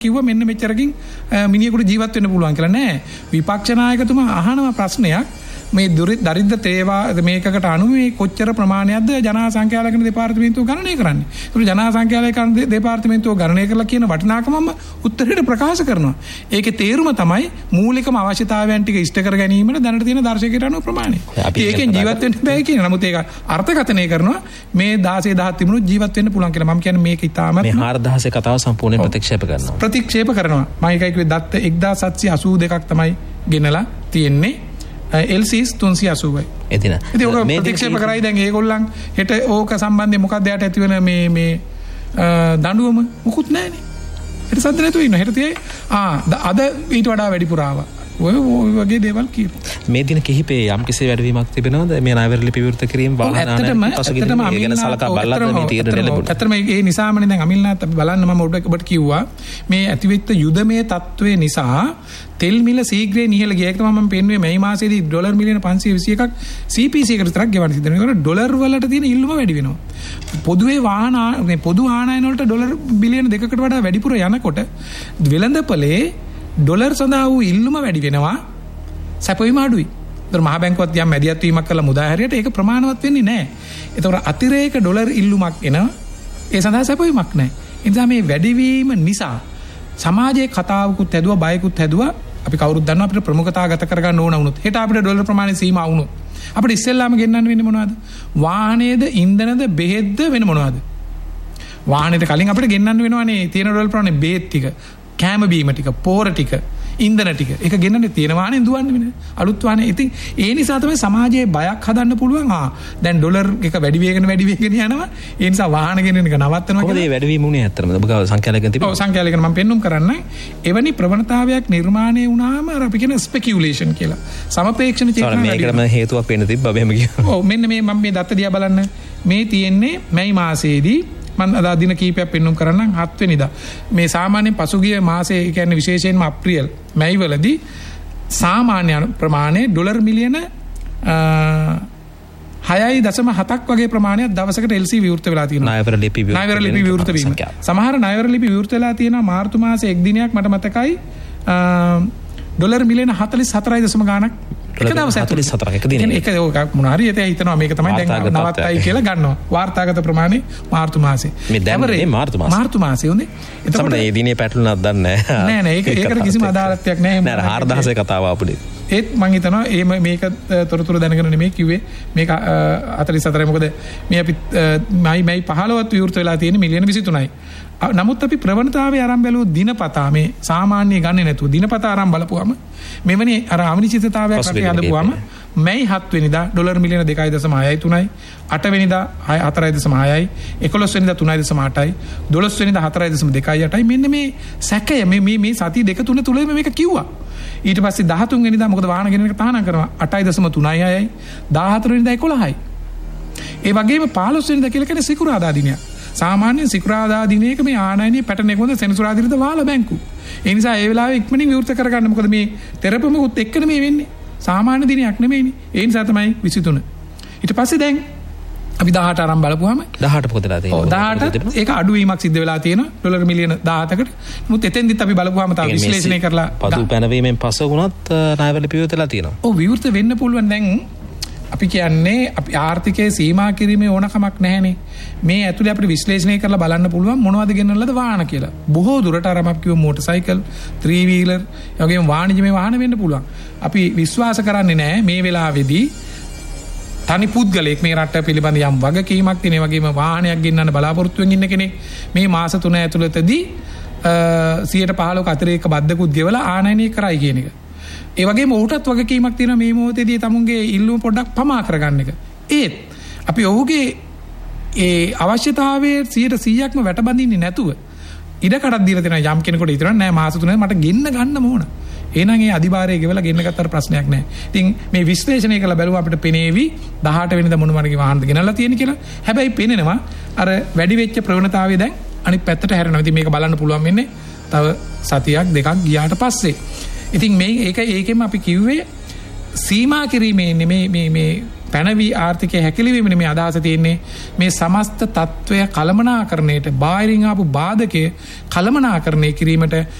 කිව්වා මෙන්න මෙච්චරකින් මිනිහෙකුට ජීවත් වෙන්න පුළුවන් කියලා නෑ. විපක්ෂ නායකතුමා අහනවා ප්‍රශ්නයක් මේ දරිද්‍ර තේවා මේකකට අනුව මේ කොච්චර ප්‍රමාණයක්ද ජනසංඛ්‍යාලේඛන දෙපාර්තමේන්තුව ගණනය කරන්නේ. ඒක ජනසංඛ්‍යාලේඛන දෙපාර්තමේන්තුව ගණනය කරලා කියන වටිනාකමම උත්තරයට ප්‍රකාශ කරනවා. ඒකේ තේරුම තමයි මූලිකම අවශ්‍යතාවයන් ටික ඉෂ්ට කර ගැනීමට දැනට තියෙන දර්ශකයට අනුව ප්‍රමාණය. ඒකෙන් ජීවත් වෙන්න බෑ කියන. නමුත් ඒක අර්ථකථනය කරනවා මේ 16 10 තිබුණොත් ජීවත් වෙන්න පුළුවන් කියලා. මම කියන්නේ මේක ඉතාමත් මේ 4000 කතාව සම්පූර්ණයෙන් ප්‍රතික්ෂේප කරනවා. ප්‍රතික්ෂේප කරනවා. මම ඒකයි කිව්වේ දත්ත 1782ක් තමයි ගෙනලා තියෙන්නේ. LCs 380යි. එදින. ඉතින් ඔක ප්‍රතික්ෂේප කරයි දැන් ඒගොල්ලන් හෙට ඕක සම්බන්ධයෙන් මොකක්ද යට ඇති වෙන මේ දඬුවම මුකුත් නැහැනේ. හෙට සද්ද නැතුව ඉන්න. හෙට තියේ අද ඊට වඩා වැඩිපුර ආවා. ඔය වගේ දේවල් කියනවා. මේ දින කිහිපේ යම් කිසි වැඩිවීමක් තිබෙනවද? මේ ණයවර ලිපි විවෘත කිරීම වාහන පසුගියම ගැන සලකා බලලා මේ තීරණ ලැබුණා. ඇත්තටම ඒ නිසාමනේ දැන් අමිල්නාත් අපි බලන්න මම ඔබට කිව්වා මේ ඇතිවෙච්ච යුදමය තත්ත්වයේ නිසා තෙල් මිල ශීඝ්‍රයෙන් ඉහළ ගියා. ඒකට මම පෙන්නුවේ මේ මාසයේදී ඩොලර් මිලියන 521ක් CPC එකට විතරක් ගෙවන්න සිද්ධ වෙනවා. ඒකට ඩොලර් වලට තියෙන ඉල්ලුම වැඩි වෙනවා. පොදුවේ වාහන මේ පොදු ආනයන වලට ඩොලර් බිලියන 2කට වඩා වැඩිපුර යනකොට වෙළඳපොලේ ඩොලර් සඳහා වූ ඉල්ලුම වැඩි වෙනවා. සැපවීම අඩුයි. ඒතර මහ බැංකුවත් යම් මැදිහත් වීමක් කළා මුදා හැරියට ඒක ප්‍රමාණවත් වෙන්නේ නැහැ. ඒතර අතිරේක ඩොලර් ඉල්ලුමක් එනවා. ඒ සඳහා සැපවීමක් නැහැ. ඒ නිසා මේ වැඩිවීම නිසා සමාජයේ කතාවකුත් හැදුවා බයකුත් හැදුවා. අපි කවුරුත් දන්නවා අපිට ප්‍රමුඛතාව ගත කරගන්න ඕන වුණොත් හෙට අපිට ඩොලර් ප්‍රමාණය සීමා වුණොත් අපිට ඉස්සෙල්ලාම ගෙන්නන්න වෙන්නේ මොනවද? වාහනේද ඉන්ධනද බෙහෙත්ද වෙන මොනවද? වාහනේට කලින් අපිට ගෙන්නන්න වෙනවනේ තියෙන ඩොලර් ප්‍රමාණය බෙහෙත් ටික, කෑම බීම ටික, පෝර ටික, ඉන්ධන ටික. ඒක ගෙන්නන්නේ තියෙන වාහනේ දුවන්නේ වෙන. අලුත් වාහනේ. ඉතින් ඒ නිසා තමයි සමාජයේ බයක් හදන්න පුළුවන්. දැන් ඩොලර් එක වැඩි වේගන යනවා. ඒ නිසා වාහන ගෙනෙන එක නවත්තනවා කියලා. මොකද මේ වැඩිවීම උනේ ඇත්තටම ඔබ ගාව සංඛ්‍යාලයකින් තිබෙනවා. ඔව් සංඛ්‍යාලයකින් මම පෙන්නුම් කරන්න. එවැනි ප්‍රවණතාවයක් නිර්මාණය වුණාම අර අපි කියන ස්පෙකියුලේෂන් කියලා. සමපේක්ෂණ චේතනාව. මේකටම හේතුවක් වෙන්න තිබ්බා මෙහෙම කියනවා. ඔව් මෙන්න මේ මම මේ දත්ත දිහා බලන්න. මේ තියෙන්නේ මැයි මාසයේදී මම අද දින කීපයක් පෙන්නුම් කරන්නම් 7 වෙනිදා. මේ සාමාන්‍යයෙන් පසුගිය මාසයේ කියන්නේ විශේෂයෙන්ම අප්‍රේල් මැයි වලදී සාමාන්‍ය ප්‍රමාණය ඩොලර් මිලියන 6.7ක් වගේ ප්‍රමාණයක් දවසකට LC විවෘත වෙලා තියෙනවා. ණයවර ලිපි විවෘත වීම. සමහර ණයවර ලිපි විවෘත වෙලා තියෙනවා මාර්තු මාසයේ එක් දිනයක් මට මතකයි ඩොලර් මිලියන 44 ගාණක් එක දවසක් 44ක් එක දිනයක. ඒක මොන හරි එතේ හිතනවා මේක තමයි දැන් නවත්තයි කියලා ගන්නවා. වාර්තාගත ප්‍රමාණය මාර්තු මාසේ. මේ දැන් මේ මාර්තු මාසේ උනේ. එතකොට මේ දිනේ පැටලුණාක් දන්නේ නැහැ. නෑ ඒකට කිසිම අදාළත්වයක් නැහැ. නෑ 4000 කතාව අපුඩේ. ඒත් මම හිතනවා මේක තොරතුරු දැනගෙන නෙමෙයි කිව්වේ මේක 44යි. මොකද මේ අපි මයි 15ත් විවෘත වෙලා තියෙන මිලියන 23යි. නමුත් අපි ප්‍රවණතාවය ආරම්භ බැලුවොත් දිනපතා මේ සාමාන්‍ය ගන්නේ නැතුව දිනපතා ආරම්භ බලපුවාම මෙවැනි අර අවිනිශ්චිතතාවයක් අපි හදපුවාම මැයි 7 වෙනිදා ඩොලර් මිලියන 2.6යි 3යි 8 වෙනිදා 4.6යි 11 වෙනිදා 3.8යි 12 වෙනිදා 4.2යි මෙන්න මේ සැකය මේ සති දෙක තුන තුලම මේක කිව්වා. ඊට පස්සේ 13 වෙනිදා මොකද වාහන ගෙනෙන එක තහනම් කරනවා 8.36යි 14 වෙනිදා 11යි. ඒ වගේම 15 වෙනිදා කියලා කියන්නේ සිකුරාදා දිනයක්. සාමාන්‍ය සිකුරාදා දිනයක මේ ආනයනයේ පැටර්න් එක හොඳ සෙනසුරාදා දිනද වාලා බැංකු. ඒ නිසා ඒ වෙලාවේ ඉක්මනින් විවෘත කරගන්න. මොකද මේ තෙරපමකුත් එක්කනේ මේ වෙන්නේ. සාමාන්‍ය දිනයක් නෙමෙයිනේ. ඒ නිසා තමයි 23. ඊට පස්සේ දැන් අපි 18 ආරම්භ බලපුවාම 18 පොතලා තියෙනවා. 18 ඒක අඩුවීමක් සිද්ධ වෙලා තියෙනවා. ඩොලර් මිලියන 17කට. මුත් එතෙන්දිත් අපි බලපුවාම තව විශ්ලේෂණය කරලා පසු පැනවීමෙන් පස්සේ වුණත් ණයවල පියවිතලා තියෙනවා. ඔව් විවෘත වෙන්න පුළුවන්. දැන් අපි කියන්නේ අපි ආර්ථිකයේ සීමා කිරීමේ ඕනකමක් නැහැනේ. මේ ඇතුලේ අපිට විශ්ලේෂණය කරලා බලන්න පුළුවන් මොනවද ගෙන්නන්නලද වාහන කියලා. බොහෝ දුරට අර අපි කිව්ව මෝටර් සයිකල්, 3 වීලර්, ඒ වගේම වාණිජමය වාහන වෙන්න පුළුවන්. අපි විශ්වාස කරන්නේ නැහැ මේ වෙලාවේදී තනි පුද්ගලයෙක් මේ රට පිළිබඳ යම් වගකීමක් තියෙන, ඒ වගේම වාහනයක් ගෙන්නන්න බලාපොරොත්තු වෙමින් ඉන්න කෙනෙක් මේ මාස 3 ඇතුළතදී 115ක අතිරේක බද්දකුත් ගෙවලා ආනයනය කරයි කියන එක. ඒ වගේම ඔහුටත් වගකීමක් තියෙනවා මේ මොහොතේදී තමුන්ගේ ඉල්ලුම පොඩ්ඩක් පමා කරගන්න එක. ඒත් අපි ඔහුගේ ඒ අවශ්‍යතාවයේ 100%ක්ම වැටබඳින්නේ නැතුව ඉඩකඩක් දීලා තියෙනවා. යම් කෙනෙකුට හිතනවා නෑ මාස 3 මට ගෙන්න ගන්න ඕන. එහෙනම් ඒ අධිභාරය ගෙවලා ගෙන්න ගත්තට ප්‍රශ්නයක් නෑ. ඉතින් මේ විශ්ලේෂණය කරලා බැලුවා අපිට පෙනේවි 18 වෙනිදා මොන වගේ වාහනද ගෙනල්ලා තියෙන කියලා. හැබැයි පෙනෙනවා අර වැඩි වෙච්ච ප්‍රවණතාවය දැන් අනිත් පැත්තට හැරෙනවා. ඉතින් මේක බලන්න පුළුවන් වෙන්නේ තව සතියක් දෙකක් ගියාට පස්සේ. ඉතින් මේකෙම අපි කිව්වේ සීමා කිරීමේ මේ පැනවි ආර්ථිකයේ හැකිලිවීමනේ මේ අදහස තියෙන්නේ. මේ සමස්ත තත්වය කළමනාකරණයට බාහිරින් ආපු බාධකයේ කළමනාකරණය කිරීමට